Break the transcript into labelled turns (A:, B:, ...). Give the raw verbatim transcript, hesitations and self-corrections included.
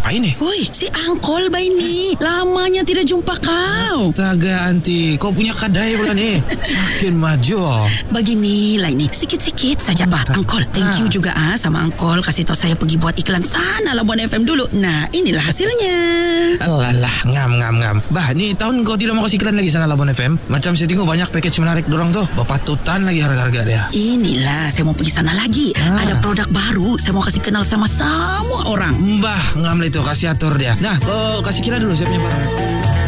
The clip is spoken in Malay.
A: ngapain nih?
B: Woi, si Angkol bay ni. Lamanya tidak jumpa kau.
A: Astaga Anti, kau punya kadai pula nih. Makin maju.
B: Begini lah ini, sikit-sikit saja bah. Angkol, thank you juga ah sama Angkol kasih tahu saya pergi buat iklan sana Labuan F M dulu. Nah, inilah hasilnya.
A: Alah, ngam ngam ngam. Bah, ni tahun kau tidak mau kasih iklan lagi sana Labuan F M? Macam saya tengok banyak package menarik dorang tuh. Bapatutan lagi harga-harga dia.
B: Inilah saya mau pergi sana lagi.
A: Ah.
B: Ada produk baru, saya mau kasih kenal sama semua orang.
A: Mbah, ngam lah itu kasih atur dia. Nah, kau kasih kira dulu saya punya barang.